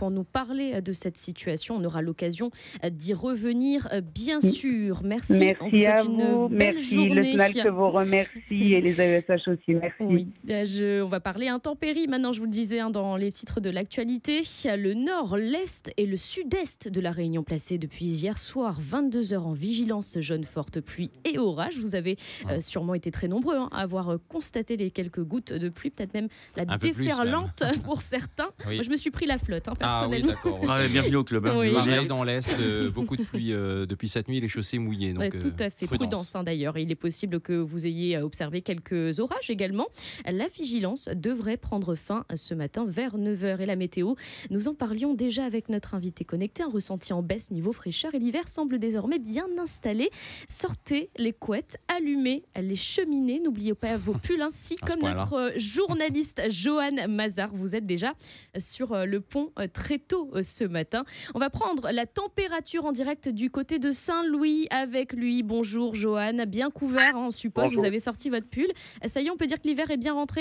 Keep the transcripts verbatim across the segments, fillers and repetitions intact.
pour nous parler de cette situation. On aura l'occasion d'y revenir, bien sûr. Merci. Merci on vous souhaite à une vous. belle Merci. journée. Le S N A L vous remercie et les A E S H aussi. Merci. Oui, je, on va parler intempéries. Maintenant, je vous le disais hein, dans les titres de l'actualité. Le nord, l'est et le sud-est de la Réunion placés depuis hier soir, vingt-deux heures en vigilance jaune forte pluie et orage. Vous avez euh, sûrement été très nombreux hein, à avoir constaté les quelques gouttes de pluie, peut-être même la Un déferlante pour certains. Oui. Moi, je me suis pris la flotte, hein, Ah oui, personnellement. d'accord. Ah, bienvenue au club. Hein. Oui. Pareil dans l'Est, euh, beaucoup de pluie euh, depuis cette nuit, les chaussées mouillées. Donc, Ouais, tout à fait. euh, prudence, Prudence hein, d'ailleurs. Il est possible que vous ayez observé quelques orages également. La vigilance devrait prendre fin ce matin vers neuf heures. Et la météo, nous en parlions déjà avec notre invité connecté. Un ressenti en baisse niveau fraîcheur et l'hiver semble désormais bien installé. Sortez les couettes, allumez les cheminées. N'oubliez pas vos pulls ainsi À ce comme point-là. notre journaliste Johan Mazar. Vous êtes déjà sur le pont très tôt ce matin. On va prendre la température en direct du côté de Saint-Louis avec lui. Bonjour Johan, bien couvert, hein, on suppose. Bonjour. Vous avez sorti votre pull. Ça y est, on peut dire que l'hiver est bien rentré ?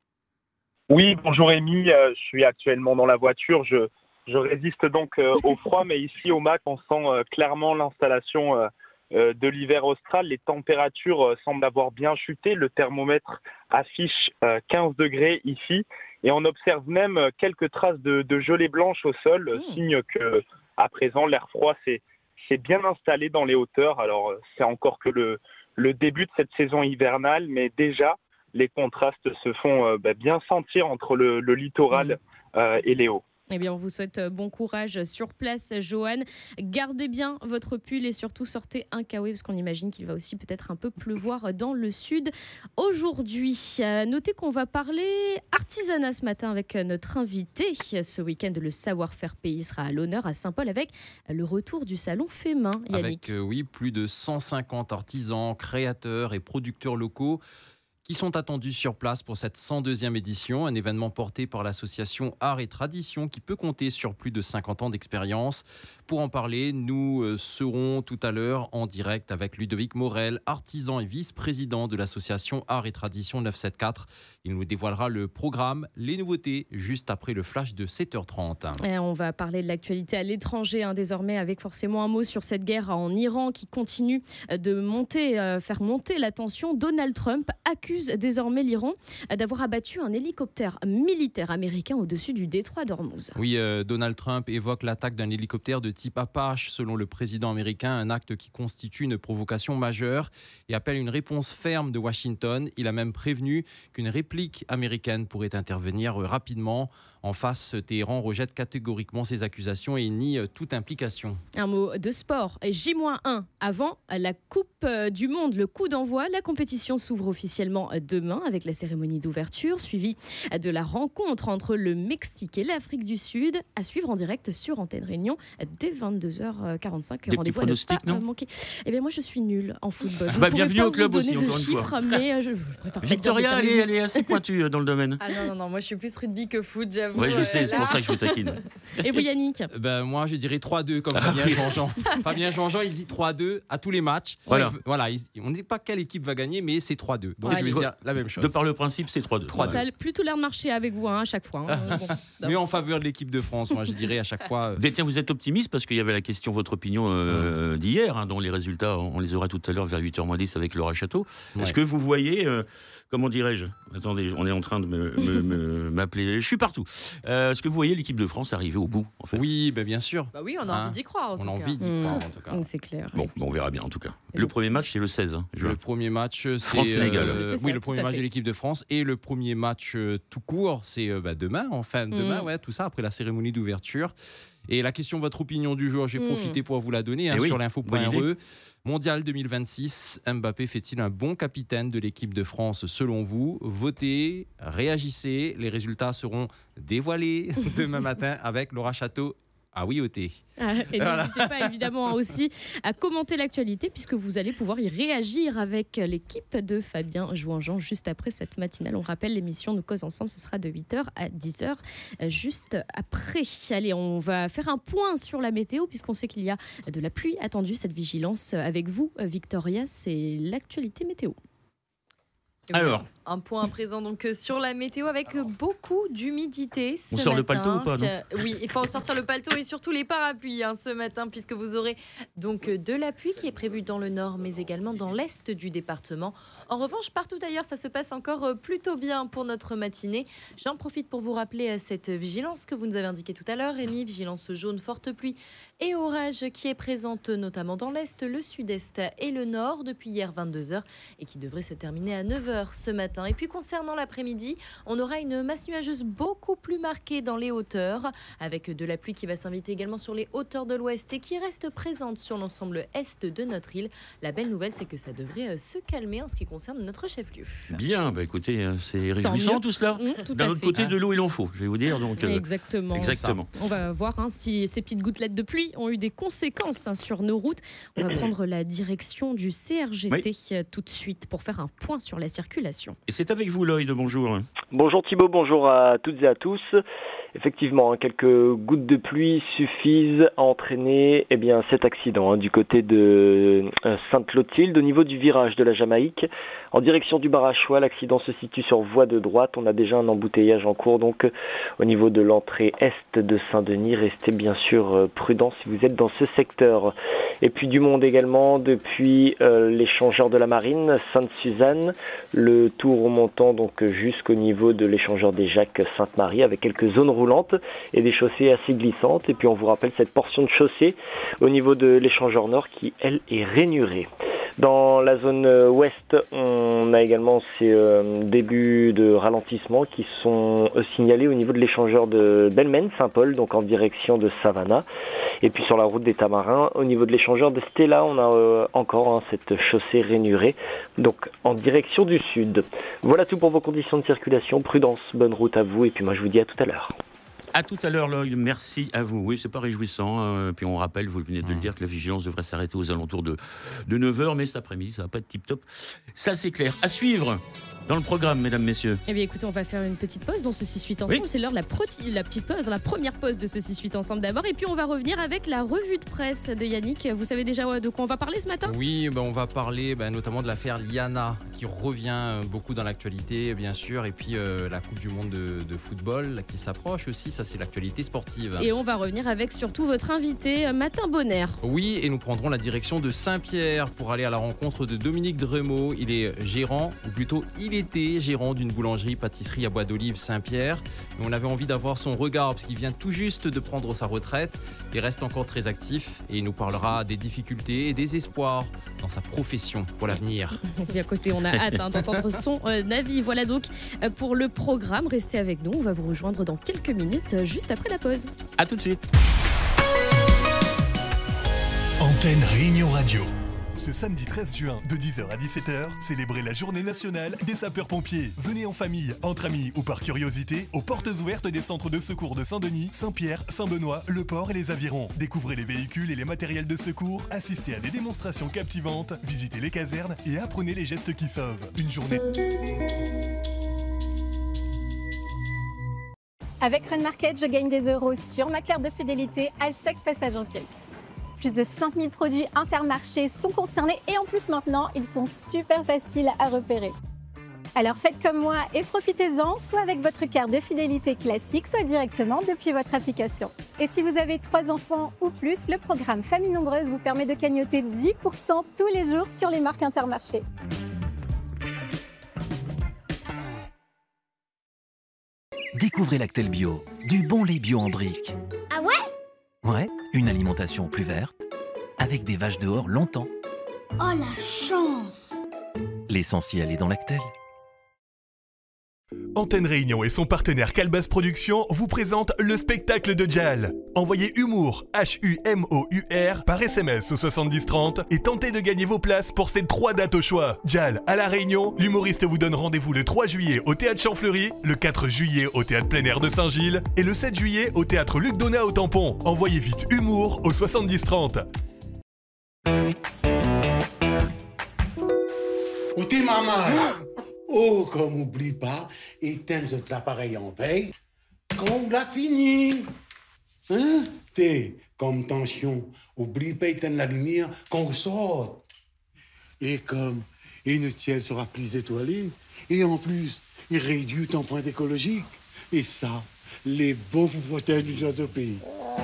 Oui, bonjour Amy, euh, je suis actuellement dans la voiture, je, je résiste donc euh, au froid, mais ici au M A C, on sent euh, clairement l'installation euh, euh, de l'hiver austral. Les températures euh, semblent avoir bien chuté, le thermomètre affiche euh, quinze degrés ici, et on observe même euh, quelques traces de, de gelée blanche au sol, euh, Mmh. signe que à présent l'air froid s'est, s'est bien installé dans les hauteurs. Alors euh, c'est encore que le, le début de cette saison hivernale, mais déjà les contrastes se font euh, bah, bien sentir entre le, le littoral euh, et les hauts. Eh bien, on vous souhaite bon courage sur place, Johan. Gardez bien votre pull et surtout sortez un kawaii parce qu'on imagine qu'il va aussi peut-être un peu pleuvoir dans le sud aujourd'hui. Euh, notez qu'on va parler artisanat ce matin avec notre invité. Ce week-end, le savoir-faire pays sera à l'honneur à Saint-Paul avec le retour du salon fait main. Yannick. Avec euh, oui, plus de cent cinquante artisans, créateurs et producteurs locaux qui sont attendus sur place pour cette cent deuxième édition, un événement porté par l'association Art et Tradition qui peut compter sur plus de cinquante ans d'expérience. Pour en parler, nous serons tout à l'heure en direct avec Ludovic Morel, artisan et vice-président de l'association Art et Tradition neuf cent soixante-quatorze. Il nous dévoilera le programme, les nouveautés, juste après le flash de sept heures trente. Et on va parler de l'actualité à l'étranger hein, désormais avec forcément un mot sur cette guerre en Iran qui continue de monter, euh, faire monter la tension. Donald Trump accuse désormais l'Iran d'avoir abattu un hélicoptère militaire américain au-dessus du détroit d'Ormuz. Oui, euh, Donald Trump évoque l'attaque d'un hélicoptère de type Apache selon le président américain, un acte qui constitue une provocation majeure et appelle une réponse ferme de Washington. Il a même prévenu qu'une réplique américaine pourrait intervenir rapidement. En face, Téhéran rejette catégoriquement ces accusations et nie toute implication. Un mot de sport. J un avant la Coupe du Monde, le coup d'envoi. La compétition s'ouvre officiellement demain avec la cérémonie d'ouverture, suivie de la rencontre entre le Mexique et l'Afrique du Sud, à suivre en direct sur Antenne Réunion dès vingt-deux heures quarante-cinq. Des Rendez-vous petits à ne pas pronostics, non manquer. Eh bien, moi, je suis nulle en football. Je Bah, ne pourrais bienvenue pas au club vous donner aussi, de encore une chiffres, fois. mais je, je préfère pas Victoria, dire de elle est, elle est assez pointue dans le domaine. Ah non, non, non, moi je suis plus rugby que foot, j'avoue. Oui, je sais, Euh, c'est là. pour ça que je vous taquine. Et vous, Yannick ? Ben, moi, je dirais trois deux comme Fabien Jean-Jean. Fabien Jean-Jean, il dit trois deux à tous les matchs. Voilà. Il- voilà il- on ne dit pas quelle équipe va gagner, mais c'est trois deux. Donc, Ouais, je vais allez. dire la même chose. De par le principe, c'est trois deux. trois deux. Ça a plutôt l'air de marcher avec vous hein, à chaque fois. hein. Bon, Mais en faveur de l'équipe de France, moi, je dirais à chaque fois. euh, Des- Tiens, vous êtes optimiste parce qu'il y avait la question, votre opinion euh, d'hier, hein, dont les résultats, on les aura tout à l'heure vers huit heures moins dix avec Laura Château. Ouais. Est-ce que vous voyez, euh, comment dirais-je, attendez, on est en train de me- me- me- m'appeler, je suis partout. Euh, Est-ce que vous voyez l'équipe de France arriver au bout, en fait? Oui, ben, bien sûr. Bah oui, on a Hein, envie d'y croire en On tout a cas. envie d'y Mmh. croire, en tout cas. c'est clair. Bon, on verra bien en tout cas. Et Le donc- premier match, c'est le seize hein, juin. Le premier match, c'est France-Sénégal. euh, C'est ça, oui, le tout premier à match fait. de l'équipe de France et le premier match euh, tout court, c'est euh, bah, demain, enfin demain, Mm. ouais, tout ça après la cérémonie d'ouverture. Et la question, votre opinion du jour, j'ai Mm. profité pour vous la donner hein, Eh oui, sur l'info point bonne r e. Mondial deux mille vingt-six, Mbappé fait-il un bon capitaine de l'équipe de France selon vous? Votez, réagissez, les résultats seront dévoilés demain matin avec Laura Château. Ah oui, O T. Ah, et Voilà. n'hésitez pas évidemment aussi à commenter l'actualité puisque vous allez pouvoir y réagir avec l'équipe de Fabien Jouanjean juste après cette matinale. On rappelle l'émission Nous Cause Ensemble, ce sera de huit heures à dix heures euh, juste après. Allez, on va faire un point sur la météo puisqu'on sait qu'il y a de la pluie attendue, cette vigilance avec vous Victoria, c'est l'actualité météo. Alors, Un point à présent donc sur la météo avec beaucoup d'humidité ce On sort matin. le paletot ou pas, non Euh, Oui, il faut sortir le paletot et surtout les parapluies hein, ce matin puisque vous aurez donc de la pluie qui est prévue dans le nord mais également dans l'est du département. En revanche, partout ailleurs, ça se passe encore plutôt bien pour notre matinée. J'en profite pour vous rappeler cette vigilance que vous nous avez indiquée tout à l'heure, Rémi, vigilance jaune, forte pluie et orage qui est présente notamment dans l'est, le sud-est et le nord depuis hier vingt-deux heures et qui devrait se terminer à neuf heures ce matin. Et puis concernant l'après-midi, on aura une masse nuageuse beaucoup plus marquée dans les hauteurs avec de la pluie qui va s'inviter également sur les hauteurs de l'ouest et qui reste présente sur l'ensemble est de notre île. La belle nouvelle, c'est que ça devrait se calmer en ce qui concerne notre chef-lieu. Bien, bah écoutez, c'est réjouissant tout cela. Mmh, tout D'un à autre fait. côté, de l'eau, il en faut, je vais vous dire. Donc, euh, Exactement. exactement. On va voir hein, si ces petites gouttelettes de pluie ont eu des conséquences hein, sur nos routes. On va prendre la direction du C R G T Oui. euh, tout de suite pour faire un point sur la circulation. Et c'est avec vous, Lloyd, bonjour. Bonjour Thibaut, bonjour à toutes et à tous. Effectivement, hein, quelques gouttes de pluie suffisent à entraîner eh bien, cet accident hein, du côté de euh, Sainte-Clotilde, au niveau du virage de la Jamaïque. En direction du Barachois, l'accident se situe sur voie de droite. On a déjà un embouteillage en cours, donc au niveau de l'entrée est de Saint-Denis. Restez bien sûr euh, prudents si vous êtes dans ce secteur. Et puis du monde également, depuis euh, l'échangeur de la Marine, Sainte-Suzanne, le tout remontant donc jusqu'au niveau de l'échangeur des Jacques Sainte-Marie, avec quelques zones roulantes et des chaussées assez glissantes. Et puis on vous rappelle cette portion de chaussée au niveau de l'échangeur nord qui, elle, est rainurée. Dans la zone ouest, on a également ces euh, débuts de ralentissement qui sont euh, signalés au niveau de l'échangeur de Belmen, Saint-Paul, donc en direction de Savannah. Et puis sur la route des Tamarins, au niveau de l'échangeur de Stella, on a euh, encore hein, cette chaussée rainurée, donc en direction du sud. Voilà tout pour vos conditions de circulation. Prudence, bonne route à vous, et puis moi je vous dis à tout à l'heure. À tout à l'heure, Lloyd. Merci à vous. Oui, c'est pas réjouissant. Euh, puis on rappelle, vous venez de le dire, que la vigilance devrait s'arrêter aux alentours de, de neuf heures. Mais cet après-midi, ça va pas être tip-top. Ça, c'est clair. À suivre dans le programme, mesdames, messieurs. Eh bien écoutez, on va faire une petite pause dans ce six huit ensemble. Oui. C'est l'heure de la, proti- la petite pause, la première pause de ce six huit ensemble d'abord. Et puis on va revenir avec la revue de presse de Yannick. Vous savez déjà de quoi on va parler ce matin ? Oui, ben on va parler ben, notamment de l'affaire Liana qui revient beaucoup dans l'actualité, bien sûr. Et puis euh, la Coupe du Monde de, de football qui s'approche aussi. Ça, c'est l'actualité sportive. Et on va revenir avec surtout votre invité, Matin Bonner. Oui, et nous prendrons la direction de Saint-Pierre pour aller à la rencontre de Dominique Dremeau. Il est gérant, ou plutôt il était gérant d'une boulangerie-pâtisserie à Bois d'Olive Saint-Pierre. Et on avait envie d'avoir son regard parce qu'il vient tout juste de prendre sa retraite et reste encore très actif. Et il nous parlera des difficultés et des espoirs dans sa profession pour l'avenir. Et à côté, on a hâte hein, d'entendre son euh, avis. Voilà donc euh, pour le programme. Restez avec nous. On va vous rejoindre dans quelques minutes, euh, juste après la pause. À tout de suite. Antenne Réunion Radio. Ce samedi treize juin, de dix heures à dix-sept heures, célébrez la journée nationale des sapeurs-pompiers. Venez en famille, entre amis ou par curiosité aux portes ouvertes des centres de secours de Saint-Denis, Saint-Pierre, Saint-Benoît, Le Port et les Avirons. Découvrez les véhicules et les matériels de secours, assistez à des démonstrations captivantes, visitez les casernes et apprenez les gestes qui sauvent. Une journée... Avec Run Market, je gagne des euros sur ma carte de fidélité à chaque passage en caisse. Plus de cinq mille produits Intermarché sont concernés et en plus maintenant, ils sont super faciles à repérer. Alors faites comme moi et profitez-en, soit avec votre carte de fidélité classique, soit directement depuis votre application. Et si vous avez trois enfants ou plus, le programme Famille Nombreuse vous permet de cagnotter dix pour cent tous les jours sur les marques Intermarché. Découvrez Lactel Bio, du bon lait bio en briques. Ah ouais? Ouais, une alimentation plus verte, avec des vaches dehors longtemps. Oh la chance! L'essentiel est dans Lactel. Antenne Réunion et son partenaire Calbas Productions vous présentent le spectacle de Djal. Envoyez humour, H U M O U R, par S M S au soixante-dix trente et tentez de gagner vos places pour ces trois dates au choix. Djal à La Réunion, l'humoriste vous donne rendez-vous le trois juillet au Théâtre Champfleury, le quatre juillet au Théâtre Plein Air de Saint-Gilles et le sept juillet au Théâtre Luc Donat au Tampon. Envoyez vite humour au soixante-dix trente. Où t'es, maman? Oh, comme oublie pas, éteins cet appareil en veille, qu'on l'a fini. Hein? T'es, comme tension, oublie pas éteindre la lumière, qu'on sorte. Et comme, et le ciel sera plus étoilé, Et en plus, il réduit ton empreinte écologique. Et ça, les beaux pouvoirs du pays.